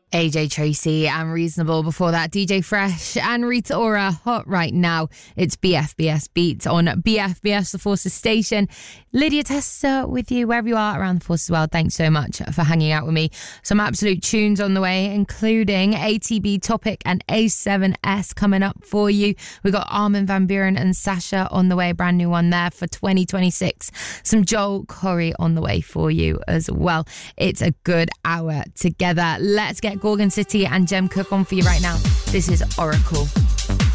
AJ Tracy and Reasonable. Before that, DJ Fresh and Rita Ora. Hot right now. It's BFBS Beats on BFBS The Forces station. Lydia Tester with you wherever you are around the Forces world. Thanks so much for hanging out with me. Some absolute tunes on the way, including ATB Topic and A7S coming up for you. We got Armin van Buuren and Sasha on the way. Brand new one there for 2026. Some Joel Corey on the way for you as well. It's a good hour together. Let's get Gorgon City and Jem Cook on for you right now. This is Oracle.